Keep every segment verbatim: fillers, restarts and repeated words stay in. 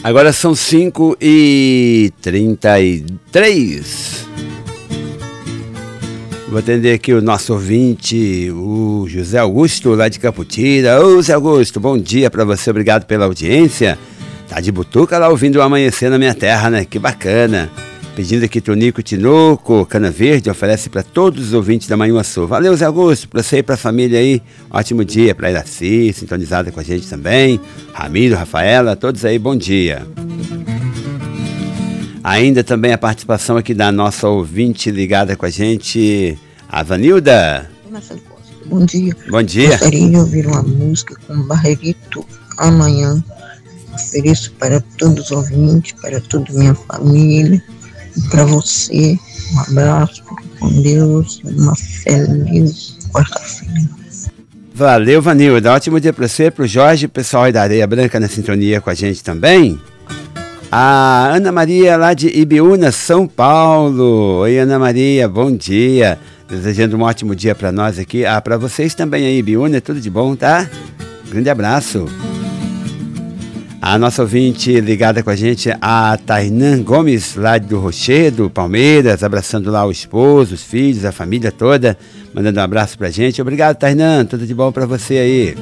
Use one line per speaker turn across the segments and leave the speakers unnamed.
Agora são cinco e trinta e três. Vou atender aqui o nosso ouvinte, o José Augusto, lá de Caputira. Ô, José Augusto, bom dia para você, obrigado pela audiência. Tá de butuca lá ouvindo o Amanhecer na Minha Terra, né? Que bacana. Pedindo aqui Tonico Tinoco, Cana Verde, oferece para todos os ouvintes da Manhuaçu. Valeu, Zé Augusto, para você e para a família aí. Ótimo dia para Iraci, sintonizada com a gente também. Ramiro, Rafaela, todos aí, bom dia. Ainda também a participação aqui da nossa ouvinte ligada com a gente, a Vanilda.
Bom dia.
Bom dia.
Gostaria de ouvir uma música com Barreirito amanhã. Ofereço para todos os ouvintes, para toda a minha família. E para você, um abraço, com Deus, uma feliz quarta-feira.
Valeu, Vanilda. Ótimo dia para você, para o Jorge, pessoal aí da Areia Branca na sintonia com a gente também. A Ana Maria lá de Ibiúna, São Paulo. Oi, Ana Maria, bom dia. Desejando um ótimo dia para nós aqui. Ah, para vocês também aí, Ibiúna, tudo de bom, tá? Grande abraço. A nossa ouvinte ligada com a gente, a Tainan Gomes, lá do Rochedo, Palmeiras, abraçando lá o esposo, os filhos, a família toda, mandando um abraço pra gente. Obrigado, Tainan, tudo de bom pra você aí.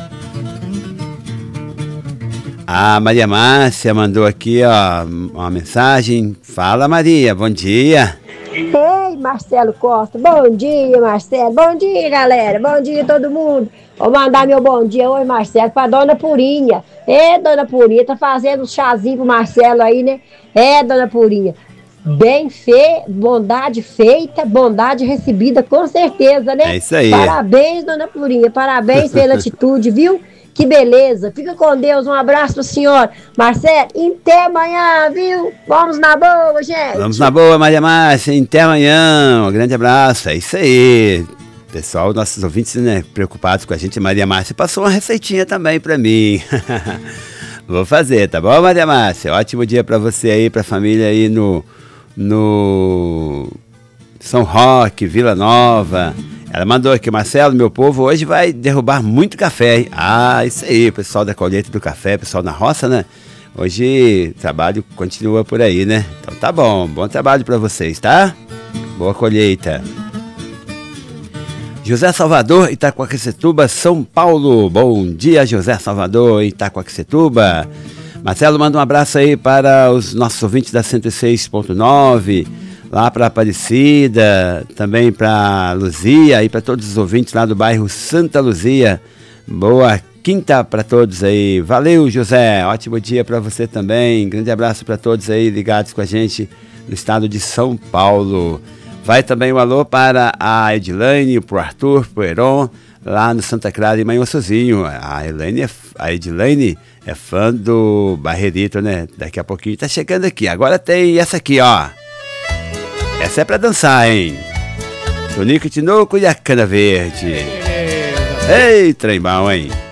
A Maria Márcia mandou aqui, ó, uma mensagem. Fala, Maria, bom dia.
Ei, Marcelo Costa, bom dia, Marcelo, bom dia, galera, bom dia todo mundo. Vou mandar meu bom dia, oi, Marcelo, pra Dona Purinha. É, Dona Purinha, tá fazendo um chazinho pro Marcelo aí, né? É, Dona Purinha, bem feita, bondade feita, bondade recebida, com certeza, né?
É isso aí.
Parabéns, Dona Purinha, parabéns pela atitude, viu? Que beleza, fica com Deus, um abraço pro senhor. Marcelo, até amanhã, viu? Vamos na boa, gente.
Vamos na boa, Maria Márcia, até amanhã, um grande abraço, é isso aí. Pessoal, nossos ouvintes, né, preocupados com a gente, Maria Márcia passou uma receitinha também pra mim. Vou fazer, tá bom, Maria Márcia? Ótimo dia pra você aí, pra família aí no, no São Roque, Vila Nova. Ela mandou aqui, Marcelo, meu povo hoje vai derrubar muito café, hein? Ah, isso aí, pessoal da colheita do café, pessoal na roça, né? Hoje o trabalho continua por aí, né? Então tá bom, bom trabalho pra vocês, tá? Boa colheita. José Salvador, Itaquaquecetuba, São Paulo. Bom dia, José Salvador, Itaquaquecetuba. Marcelo, manda um abraço aí para os nossos ouvintes da cento e seis ponto nove, lá para Aparecida, também para Luzia e para todos os ouvintes lá do bairro Santa Luzia. Boa quinta para todos aí. Valeu, José. Ótimo dia para você também. Grande abraço para todos aí ligados com a gente no estado de São Paulo. Vai também um alô para a Edilane, para o Arthur, para o Heron, lá no Santa Clara e Manhuaçuzinho. A, Elaine é, a Edilane é fã do Barreirito, né? Daqui a pouquinho tá chegando aqui. Agora tem essa aqui, ó. Essa é para dançar, hein? Tonico Tinoco e a Cana Verde. Ei, trem bom, hein?